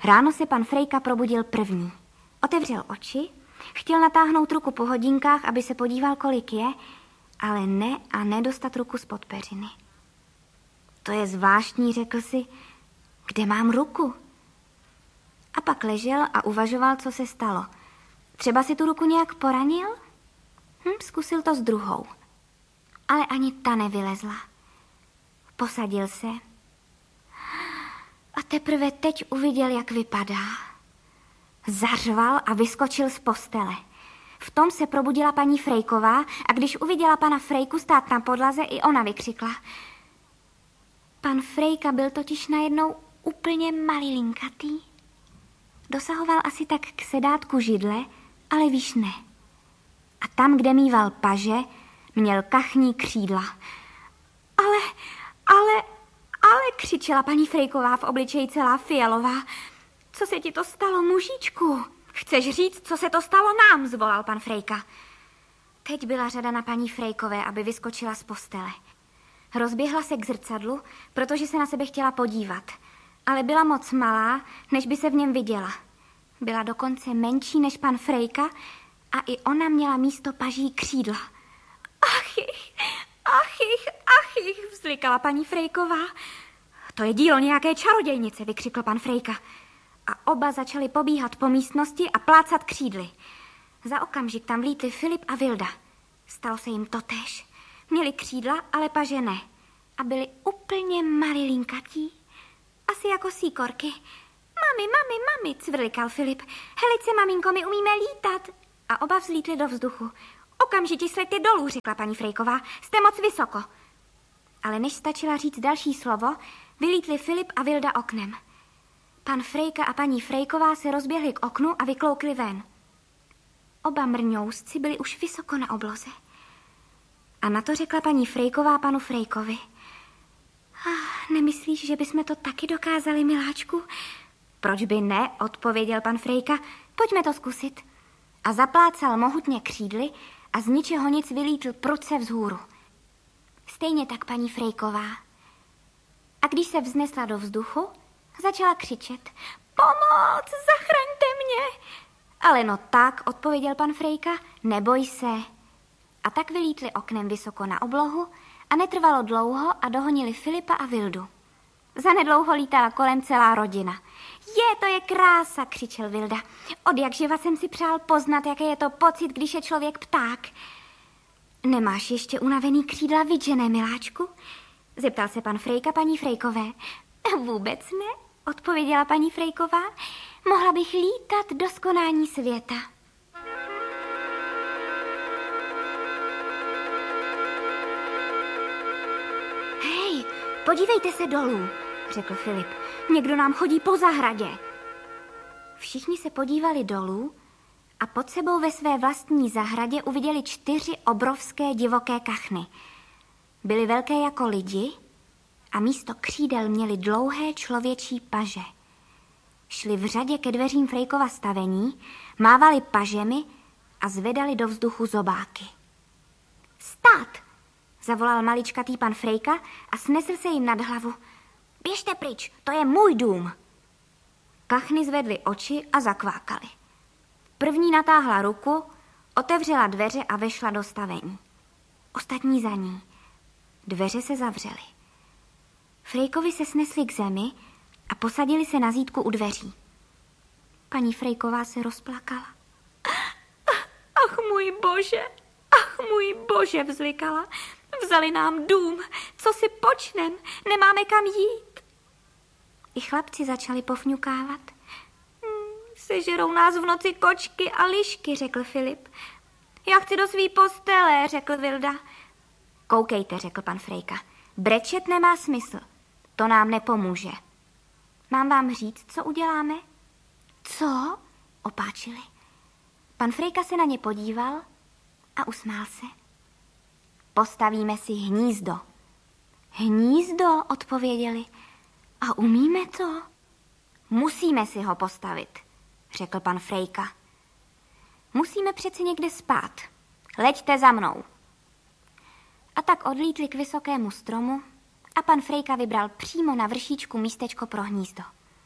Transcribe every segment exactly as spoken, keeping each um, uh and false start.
Ráno se pan Frejka probudil první. Otevřel oči, chtěl natáhnout ruku po hodinkách, aby se podíval, kolik je, ale ne a nedostat ruku spod peřiny. To je zvláštní, řekl si, kde mám ruku? A pak ležel a uvažoval, co se stalo. Třeba si tu ruku nějak poranil? Hm, zkusil to s druhou. Ale ani ta nevylezla. Posadil se. A teprve teď uviděl, jak vypadá. Zařval a vyskočil z postele. V tom se probudila paní Frejková a když uviděla pana Frejku stát na podlaze, i ona vykřikla. Pan Frejka byl totiž najednou úplně malilinkatý. Dosahoval asi tak k sedátku židle, ale víš ne. A tam, kde mýval paže, měl kachní křídla. Ale, ale, ale, křičela paní Frejková v obličeji celá fialová. Co se ti to stalo, mužičku? Chceš říct, co se to stalo nám, zvolal pan Frejka. Teď byla řada na paní Frejkové, aby vyskočila z postele. Rozběhla se k zrcadlu, protože se na sebe chtěla podívat. Ale byla moc malá, než by se v něm viděla. Byla dokonce menší než pan Frejka a i ona měla místo paží křídla. Achich, achich, achich, vzlikala paní Frejková. To je dílo nějaké čarodějnice, vykřikl pan Frejka. A oba začali pobíhat po místnosti a plácat křídly. Za okamžik tam vlítli Filip a Vilda. Stalo se jim totéž. Měli křídla, ale paže ne. A byli úplně malilinkatí. Asi jako síkorky. Mami, mami, mami, cvrlikal Filip. Helice, maminko, my umíme lítat. A oba vzlítli do vzduchu. Okamžitě sleďte dolů, řekla paní Frejková. Jste moc vysoko. Ale než stačila říct další slovo, vylítli Filip a Vilda oknem. Pan Frejka a paní Frejková se rozběhli k oknu a vykloukli ven. Oba mrňousci byli už vysoko na obloze. A na to řekla paní Frejková panu Frejkovi. Ah, nemyslíš, že bychom to taky dokázali, miláčku? Proč by ne, odpověděl pan Frejka. Pojďme to zkusit. A zaplácal mohutně křídly a z ničeho nic vylítl prudce vzhůru. Stejně tak paní Frejková. A když se vznesla do vzduchu, začala křičet. Pomoc, zachraňte mě. Ale no tak, odpověděl pan Frejka, neboj se. A tak vylítli oknem vysoko na oblohu a netrvalo dlouho a dohonili Filipa a Vildu. Zanedlouho lítala kolem celá rodina. Je, to je krása, křičel Vilda. Od jak živa jsem si přál poznat, jaké je to pocit, když je člověk pták. Nemáš ještě unavený křídla, vidžené, miláčku? Zeptal se pan Frejka paní Frejkové. Vůbec ne, odpověděla paní Frejková. Mohla bych lítat do skonání světa. Hej, podívejte se dolů, řekl Filip. Někdo nám chodí po zahradě. Všichni se podívali dolů a pod sebou ve své vlastní zahradě uviděli čtyři obrovské divoké kachny. Byly velké jako lidi a místo křídel měli dlouhé člověčí paže. Šli v řadě ke dveřím Frejkova stavení, mávali pažemi a zvedali do vzduchu zobáky. Stát! Zavolal maličkatý pan Frejka a snesl se jim nad hlavu. Běžte pryč, to je můj dům. Kachny zvedly oči a zakvákali. První natáhla ruku, otevřela dveře a vešla do stavení. Ostatní za ní. Dveře se zavřely. Frejkovi se snesli k zemi a posadili se na zítku u dveří. Paní Frejková se rozplakala. Ach, můj bože, ach, můj bože, vzlikala. Vzali nám dům, co si počnem, nemáme kam jít. I chlapci začali pofňukávat. Hmm, sežerou nás v noci kočky a lišky, řekl Filip. Já chci do svý postele, řekl Vilda. Koukejte, řekl pan Frejka. Brečet nemá smysl, to nám nepomůže. Mám vám říct, co uděláme? Co? Opáčili. Pan Frejka se na ně podíval a usmál se. Postavíme si hnízdo. Hnízdo, odpověděli. A umíme to? Musíme si ho postavit, řekl pan Frejka. Musíme přeci někde spát. Leďte za mnou. A tak odlítli k vysokému stromu a pan Frejka vybral přímo na vršíčku místečko pro hnízdo.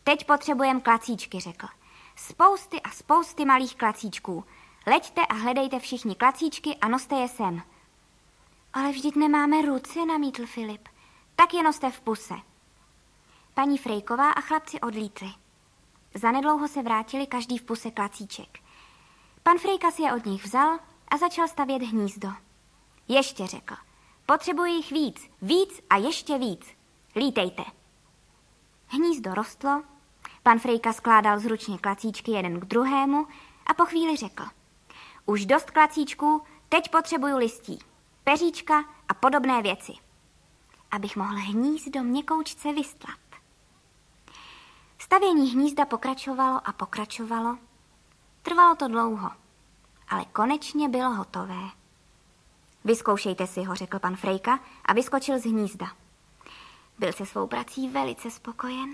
teď potřebujeme klacíčky, řekl. Spousty a spousty malých klacíčků. Leďte a hledejte všichni klacíčky a noste je sem. Ale vždyť nemáme ruce, namítl Filip. Tak je noste v puse. Paní Frejková a chlapci odlítli. Zanedlouho se vrátili každý v puse klacíček. Pan Frejka si je od nich vzal a začal stavět hnízdo. Ještě, řekl. Potřebuji jich víc, víc a ještě víc. Lítejte. Hnízdo rostlo, pan Frejka skládal zručně klacíčky jeden k druhému a po chvíli řekl. Už dost klacíčků, teď potřebuju listí, peříčka a podobné věci, abych mohl hnízdo měkoučce vystlat. Stavění hnízda pokračovalo a pokračovalo. Trvalo to dlouho, ale konečně bylo hotové. Vyzkoušejte si ho, řekl pan Frejka a vyskočil z hnízda. Byl se svou prací velice spokojen.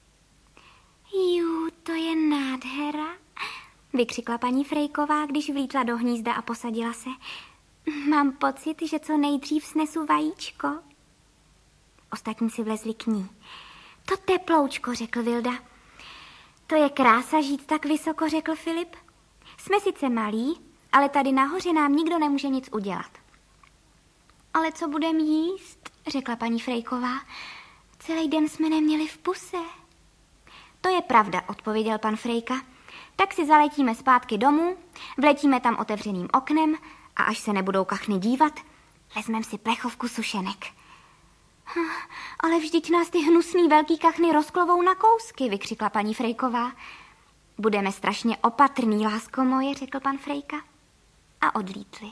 Jú, to je nádhera, vykřikla paní Frejková, když vlítla do hnízda a posadila se. Mám pocit, že co nejdřív snesu vajíčko. Ostatní si vlezli k ní. To teploučko, řekl Vilda. To je krása žít tak vysoko, řekl Filip. Jsme sice malí, ale tady nahoře nám nikdo nemůže nic udělat. Ale co budem jíst, řekla paní Frejková. Celý den jsme neměli v puse. To je pravda, odpověděl pan Frejka. Tak si zaletíme zpátky domů, vletíme tam otevřeným oknem a až se nebudou kachny dívat, vezmeme si plechovku sušenek. Ale vždyť nás ty hnusný velký kachny rozklovou na kousky, vykřikla paní Frejková. Budeme strašně opatrný, lásko moje, řekl pan Frejka. A odlítli.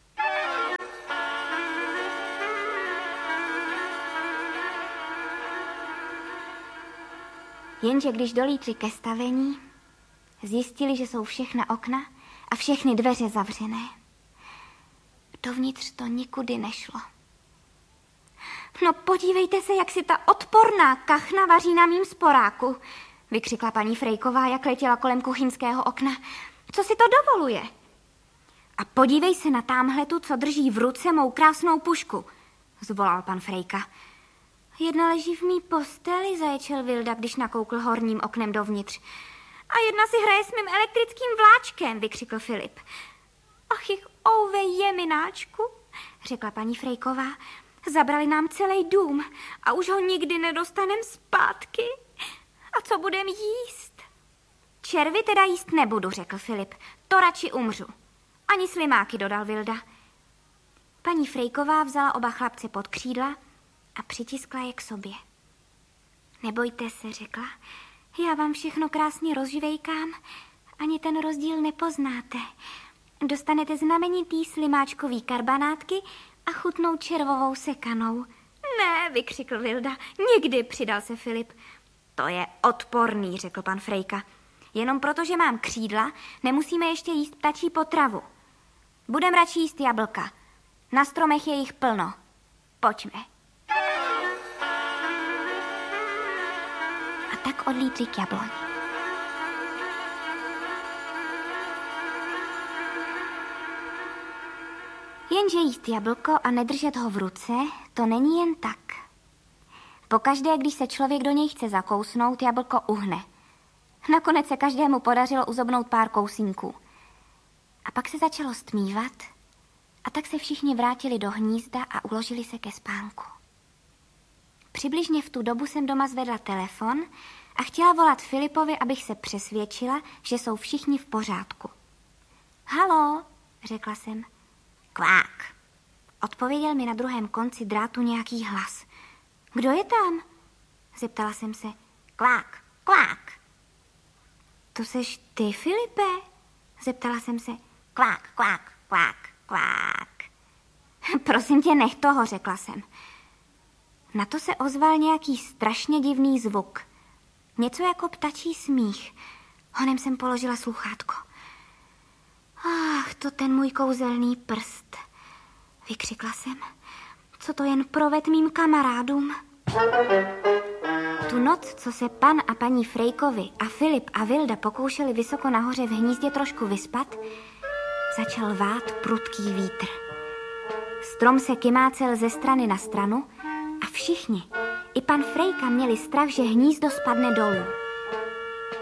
Jenže když dolítli ke stavení, zjistili, že jsou všechna okna a všechny dveře zavřené. Dovnitř to nikudy nešlo. No podívejte se, jak si ta odporná kachna vaří na mým sporáku, vykřikla paní Frejková, jak letěla kolem kuchyňského okna. Co si to dovoluje? A podívej se na támhletu, co drží v ruce mou krásnou pušku, zvolal pan Frejka. Jedna leží v mý posteli, zaječel Vilda, když nakoukl horním oknem dovnitř. A jedna si hraje s mým elektrickým vláčkem, vykřikl Filip. Ach, jich ouve jemináčku, řekla paní Frejková. Zabrali nám celý dům a už ho nikdy nedostanem zpátky. A co budem jíst? Červy teda jíst nebudu, řekl Filip. To radši umřu. Ani slimáky, dodal Vilda. Paní Frejková vzala oba chlapce pod křídla a přitiskla je k sobě. Nebojte se, řekla. Já vám všechno krásně rozžvejkám. Ani ten rozdíl nepoznáte. Dostanete znamenitý slimáčkový karbanátky a chutnou červovou sekanou. Ne, vykřikl Vilda. Nikdy, přidal se Filip. To je odporný, řekl pan Frejka. Jenom proto, že mám křídla, nemusíme ještě jíst ptačí potravu. Budem radši jíst jablka. Na stromech je jich plno. Pojďme. A tak odlítli k jabloni. Jenže jíst jablko a nedržet ho v ruce, to není jen tak. Pokaždé, když se člověk do něj chce zakousnout, jablko uhne. Nakonec se každému podařilo uzobnout pár kousínků. A pak se začalo stmívat a tak se všichni vrátili do hnízda a uložili se ke spánku. Přibližně v tu dobu jsem doma zvedla telefon a chtěla volat Filipovi, abych se přesvědčila, že jsou všichni v pořádku. Halo, řekla jsem. Kvák. Odpověděl mi na druhém konci drátu nějaký hlas. Kdo je tam? Zeptala jsem se. Kvák, kvák. To seš ty, Filipe? Zeptala jsem se. Kvák, kvák, kvák, kvák. Prosím tě, nech toho, řekla jsem. Na to se ozval nějaký strašně divný zvuk. Něco jako ptačí smích. Honem jsem položila sluchátko. Ach, to ten můj kouzelný prst, vykřikla jsem. Co to jen proved mým kamarádům? Tu noc, co se pan a paní Frejkovi a Filip a Vilda pokoušeli vysoko nahoře v hnízdě trošku vyspat, začal vát prudký vítr. Strom se kymácel ze strany na stranu a všichni, i pan Frejka, měli strach, že hnízdo spadne dolů.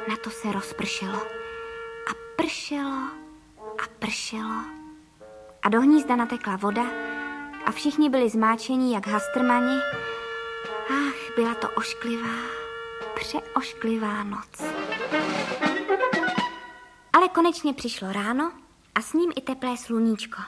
Na to se rozpršelo. A pršelo a pršelo. A do hnízda natekla voda a všichni byli zmáčení jak hastrmani. Ach, byla to ošklivá, přeošklivá noc. Ale konečně přišlo ráno a s ním i teplé sluníčko.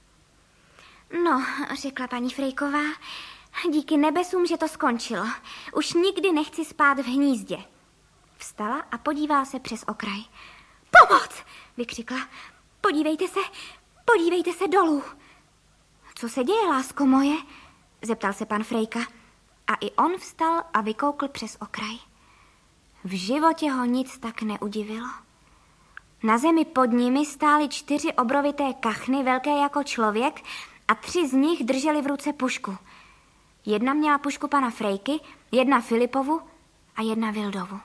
No, řekla paní Frejková, díky nebesům, že to skončilo. Už nikdy nechci spát v hnízdě. Vstala a podívala se přes okraj. Pomoc! Vykřikla. Podívejte se, podívejte se dolů. Co se děje, lásko moje? Zeptal se pan Frejka. A i on vstal a vykoukl přes okraj. V životě ho nic tak neudivilo. Na zemi pod nimi stály čtyři obrovité kachny, velké jako člověk, a tři z nich drželi v ruce pušku. Jedna měla pušku pana Frejky, jedna Filipovu a jedna Vildovu.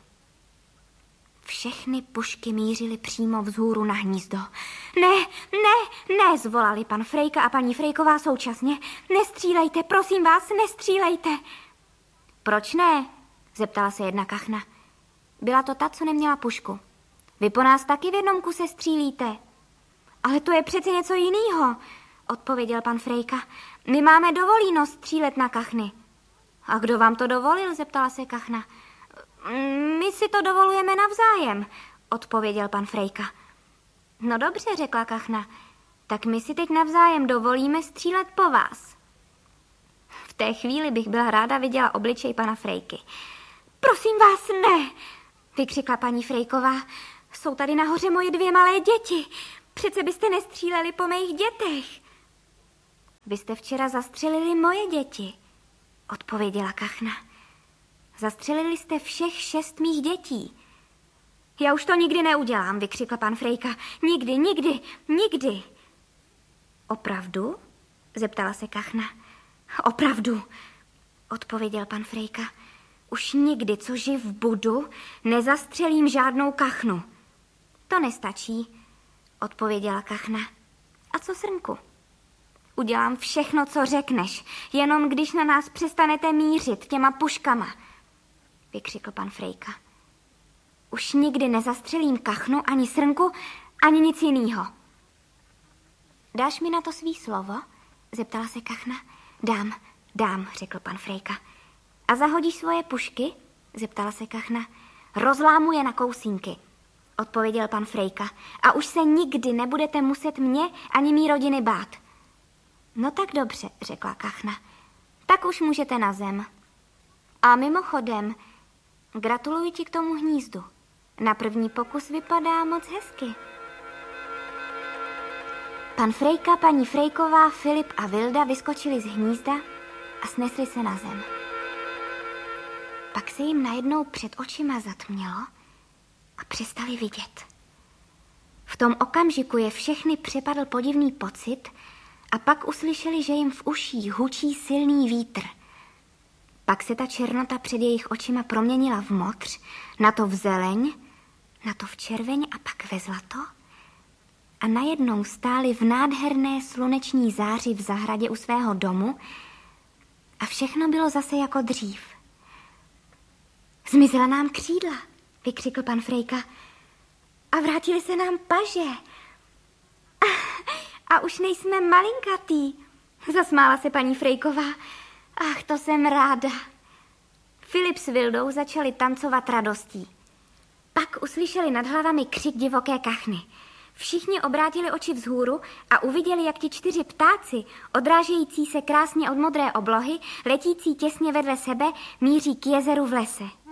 Všechny pušky mířily přímo vzhůru na hnízdo. Ne, ne, ne, zvolali pan Frejka a paní Frejková současně. Nestřílejte, prosím vás, nestřílejte. Proč ne? Zeptala se jedna kachna. Byla to ta, co neměla pušku. Vy po nás taky v jednom kuse střílíte. Ale to je přece něco jiného, odpověděl pan Frejka. My máme dovolíno střílet na kachny. A kdo vám to dovolil? Zeptala se kachna. My si to dovolujeme navzájem, odpověděl pan Frejka. No dobře, řekla kachna, tak my si teď navzájem dovolíme střílet po vás. V té chvíli bych byla ráda viděla obličej pana Frejky. Prosím vás, ne, vykřikla paní Frejková. Jsou tady nahoře moje dvě malé děti. Přece byste nestříleli po mých dětech. Vy jste včera zastřelili moje děti, odpověděla kachna. Zastřelili jste všech šest mých dětí. Já už to nikdy neudělám, vykřikl pan Frejka. Nikdy, nikdy, nikdy. Opravdu? Zeptala se kachna. Opravdu, odpověděl pan Frejka. Už nikdy, co živ budu, nezastřelím žádnou kachnu. To nestačí, odpověděla kachna. A co, srnku? Udělám všechno, co řekneš, jenom když na nás přestanete mířit těma puškama, vykřikl pan Frejka. Už nikdy nezastřelím kachnu, ani srnku, ani nic jinýho. Dáš mi na to svý slovo? Zeptala se kachna. Dám, dám, řekl pan Frejka. A zahodíš svoje pušky? Zeptala se kachna. Rozlámu je na kousínky, odpověděl pan Frejka. A už se nikdy nebudete muset mě ani mý rodiny bát. No tak dobře, řekla kachna. Tak už můžete na zem. A mimochodem, gratuluji ti k tomu hnízdu. Na první pokus vypadá moc hezky. Pan Frejka, paní Frejková, Filip a Vilda vyskočili z hnízda a snesli se na zem. Pak se jim najednou před očima zatmělo a přestali vidět. V tom okamžiku je všechny přepadl podivný pocit a pak uslyšeli, že jim v uších hučí silný vítr. Pak se ta černota před jejich očima proměnila v modř, na to v zeleň, na to v červeň a pak ve zlato. A najednou stáli v nádherné sluneční záři v zahradě u svého domu a všechno bylo zase jako dřív. Zmizela nám křídla, vykřikl pan Frejka. A vrátili se nám paže. A, a už nejsme malinkatý, zasmála se paní Frejková. Ach, to jsem ráda. Filip s Vildou začali tancovat radostí. Pak uslyšeli nad hlavami křik divoké kachny. Všichni obrátili oči vzhůru a uviděli, jak ti čtyři ptáci, odrážející se krásně od modré oblohy, letící těsně vedle sebe, míří k jezeru v lese.